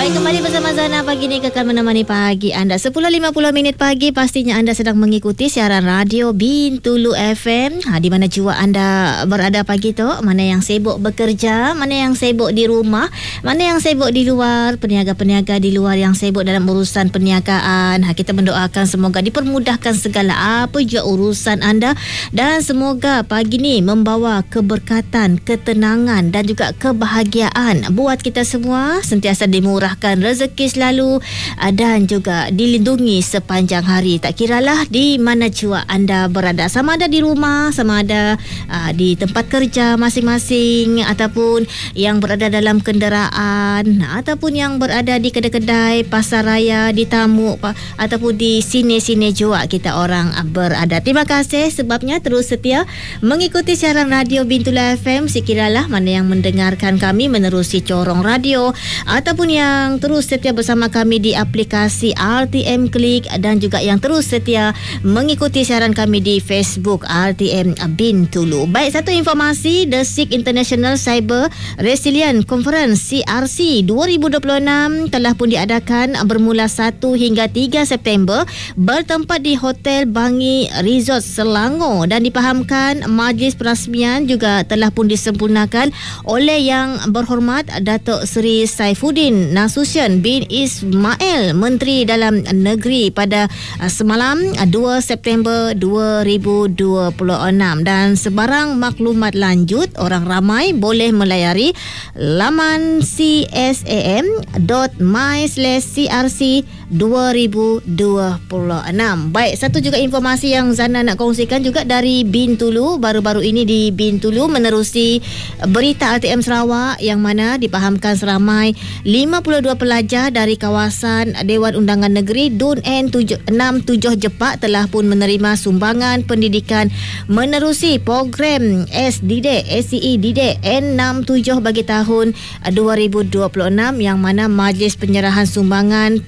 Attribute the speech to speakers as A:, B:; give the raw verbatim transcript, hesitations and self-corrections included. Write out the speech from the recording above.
A: Baik, kembali bersama Zana pagi ni kekal menemani pagi anda. sepuluh lima puluh minit pagi, pastinya anda sedang mengikuti siaran radio Bintulu F M. Ha, di mana jua anda berada pagi tu, mana yang sibuk bekerja, mana yang sibuk di rumah, mana yang sibuk di luar, peniaga-peniaga di luar yang sibuk dalam urusan perniagaan. Ha, kita mendoakan semoga dipermudahkan segala apa jua urusan anda dan semoga pagi ni membawa keberkatan, ketenangan dan juga kebahagiaan buat kita semua, sentiasa dimurahkan rezeki selalu dan juga dilindungi sepanjang hari. Tak kiralah di mana jua anda berada, sama ada di rumah, sama ada uh, di tempat kerja masing-masing, ataupun yang berada dalam kenderaan, ataupun yang berada di kedai-kedai, pasar raya, di tamu, ataupun di sini-sini jua kita orang berada. Terima kasih sebabnya terus setia mengikuti siaran radio Bintulu F M. Sekiralah mana yang mendengarkan kami menerusi corong radio ataupun yang terus setia bersama kami di aplikasi R T M Klik dan juga yang terus setia mengikuti siaran kami di Facebook R T M Bintulu. Baik, satu informasi, The Sikh International Cyber Resilient Conference C R C dua ribu dua puluh enam telah pun diadakan bermula satu hingga tiga September bertempat di Hotel Bangi Resort Selangor dan dipahamkan majlis perasmian juga telah pun disempurnakan oleh Yang Berhormat Datuk Seri Saifuddin Nasution bin Ismail, Menteri Dalam Negeri pada semalam dua September dua ribu dua puluh enam. Dan sebarang maklumat lanjut, orang ramai boleh melayari laman c s a m dot m y slash c r c dua ribu dua puluh enam. Baik, satu juga informasi yang Zana nak kongsikan juga dari Bintulu. Baru-baru ini di Bintulu menerusi berita R T M Sarawak yang mana dipahamkan seramai lima puluh dua pelajar dari kawasan Dewan Undangan Negeri D U N N enam tujuh Jepak telah pun menerima sumbangan pendidikan menerusi program S D D S C E D D N enam tujuh bagi tahun dua ribu dua puluh enam yang mana majlis penyerahan sumbangan